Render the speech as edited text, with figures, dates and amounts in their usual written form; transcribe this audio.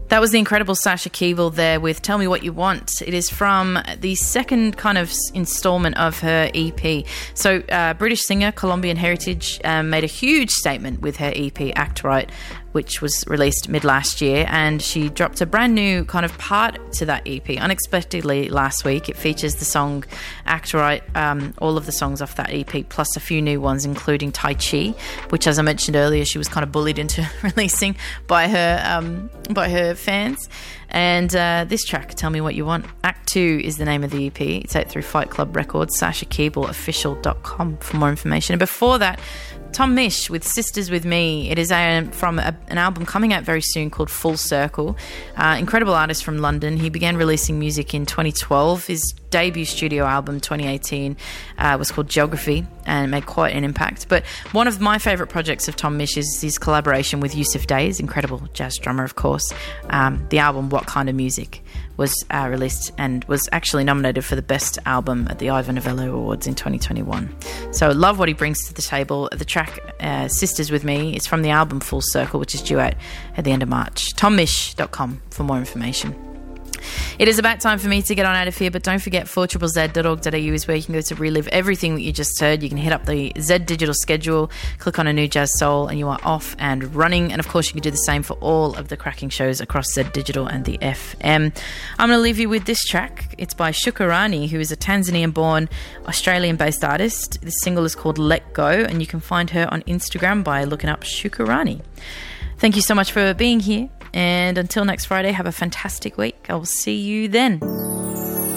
That was the incredible Sasha Keeble there with Tell Me What You Want. It is from the second kind of installment of her EP. So British singer, Colombian heritage, made a huge statement with her EP Act Right, which was released mid-last year, and she dropped a brand new kind of part to that EP unexpectedly last week. It features the song Act Right, all of the songs off that EP, plus a few new ones, including Tai Chi, which, as I mentioned earlier, she was kind of bullied into releasing by her fans. And this track, Tell Me What You Want, Act 2 is the name of the EP. It's out through Fight Club Records, SashaKeebleOfficial.com for more information. And before that, Tom Misch with Sisters With Me. It is from an album coming out very soon called Full Circle. Incredible artist from London. He began releasing music in 2012. His debut studio album, 2018, was called Geography and made quite an impact. But one of my favourite projects of Tom Misch is his collaboration with Yusuf Days, incredible jazz drummer, of course. The album What Kind of Music was released and was actually nominated for the best album at the Ivor Novello Awards in 2021. So love what he brings to the table. The track Sisters With Me is from the album Full Circle, which is due out at the end of March. TomMisch.com for more information. It is about time for me to get on out of here, but don't forget 4ZZZ.org.au is where you can go to relive everything that you just heard. You can hit up the Z Digital schedule, click on A New Jazz Soul, and you are off and running. And of course, you can do the same for all of the cracking shows across Z Digital and the FM. I'm going to leave you with this track. It's by Shukrani, who is a Tanzanian-born, Australian-based artist. This single is called Let Go, and you can find her on Instagram by looking up Shukrani. Thank you so much for being here. And until next Friday, have a fantastic week. I will see you then.